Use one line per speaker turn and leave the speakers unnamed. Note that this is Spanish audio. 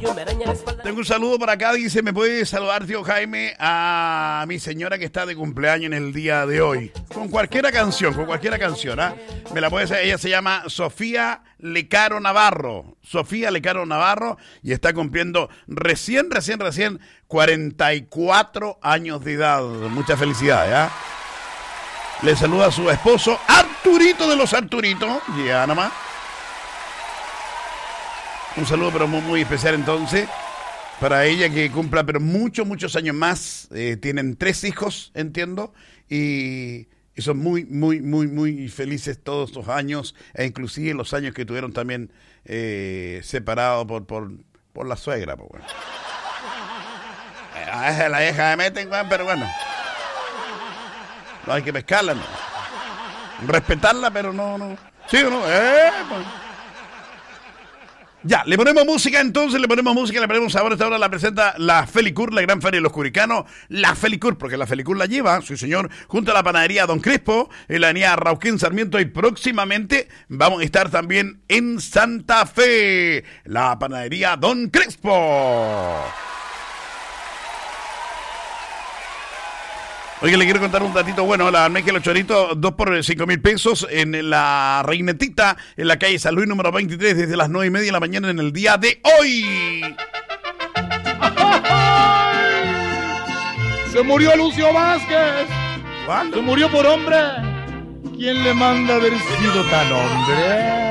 Tengo un saludo por acá, dice, ¿me puede saludar, tío Jaime, a mi señora que está de cumpleaños en el día de hoy? Con cualquier canción, ¿ah? Me la puede hacer, ella se llama Sofía Lecaro Navarro. Sofía Lecaro Navarro y está cumpliendo recién 44 años de edad. Muchas felicidades, ¿ah? Le saluda a su esposo, Arturito de los Arturitos. Ya, nada más. Un saludo pero muy especial entonces para ella que cumpla pero muchos años más. Tienen 3 hijos, entiendo, y son muy felices todos estos años, e inclusive los años que tuvieron también separados por la suegra. Pues, bueno. A esa la vieja me meten, pero bueno. No hay que pescarla, no. Respetarla, pero no. ¿Sí o no? Pues. Ya, le ponemos música entonces, ahora esta hora la presenta la Felicur, la gran feria de los curicanos, la Felicur, porque la Felicur la lleva, sí señor, junto a la panadería Don Crespo, en la avenida Rauquén Sarmiento, y próximamente vamos a estar también en Santa Fe, la panadería Don Crespo. Oye, le quiero contar un datito bueno. La almeja y los choritos, 2 por 5.000 pesos en la Reinetita, en la calle San Luis número 23, desde las 9:30 de la mañana en el día de hoy.
Se murió Lucio Vázquez.
¿Cuándo?
Se murió por hombre. ¿Quién le manda haber sido tan hombre?